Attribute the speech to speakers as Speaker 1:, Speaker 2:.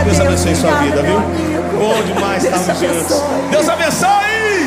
Speaker 1: Deus abençoe sua vida, viu? Bom demais estarmos juntos. Deus abençoe!